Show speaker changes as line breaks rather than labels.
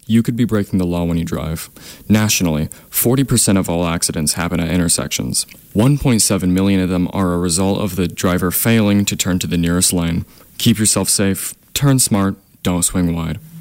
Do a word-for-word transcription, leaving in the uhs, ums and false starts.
you could be breaking the law when you drive. Nationally, forty percent of all accidents happen at intersections. one point seven million of them are a result of the driver failing to turn to the nearest lane. Keep yourself safe, turn smart, don't swing wide.